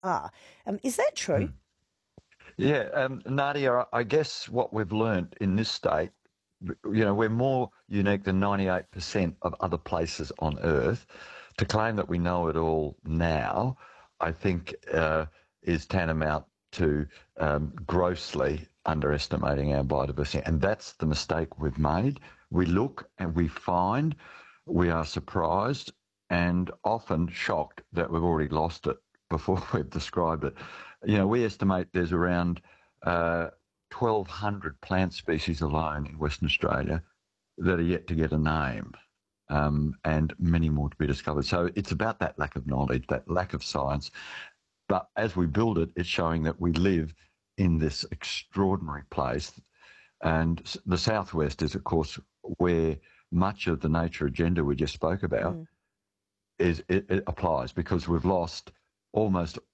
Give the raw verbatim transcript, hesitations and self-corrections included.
are. Um, is that true? Mm. Yeah, um, Nadia, I guess what we've learnt in this state, you know, we're more unique than ninety-eight percent of other places on Earth. To claim that we know it all now, I think, uh, is tantamount to um, grossly underestimating our biodiversity. And that's the mistake we've made. We look and we find, we are surprised and often shocked that we've already lost it before we've described it. You know, we estimate there's around uh, twelve hundred plant species alone in Western Australia that are yet to get a name, um, and many more to be discovered. So it's about that lack of knowledge, that lack of science. But as we build it, it's showing that we live in this extraordinary place. And the Southwest is, of course, where much of the nature agenda we just spoke about Mm. is it, it applies, because we've lost almost